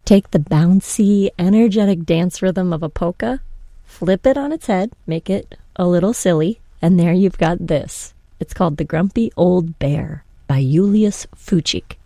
Take the bouncy, energetic dance rhythm of a polka, flip it on its head, make it a little silly, and there you've got this. It's called The Grumpy Old Bear by Julius Fuchik.